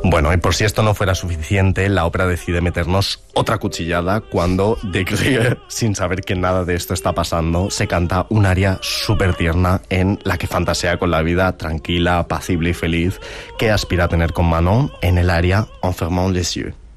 Bueno, y por si esto no fuera suficiente, la ópera decide meternos otra cuchillada cuando de Grieg, sin saber que nada de esto está pasando, se canta un aria súper tierna en la que fantasea con la vida tranquila, apacible y feliz que aspira a tener con Manon en el aria En fermant les yeux.